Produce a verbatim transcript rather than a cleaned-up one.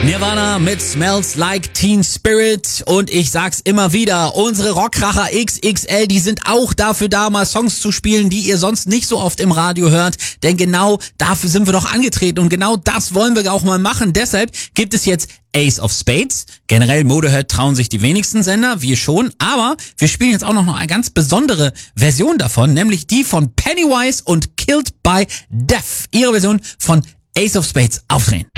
Nirvana mit Smells Like Teen Spirit und ich sag's immer wieder, unsere Rockkracher X X L, die sind auch dafür da, mal Songs zu spielen, die ihr sonst nicht so oft im Radio hört, denn genau dafür sind wir doch angetreten und genau das wollen wir auch mal machen. Deshalb gibt es jetzt Ace of Spades. Generell Motorhead trauen sich die wenigsten Sender, wir schon, aber wir spielen jetzt auch noch eine ganz besondere Version davon, nämlich die von Pennywise und Killed by Death. Ihre Version von Ace of Spades. Aufdrehen.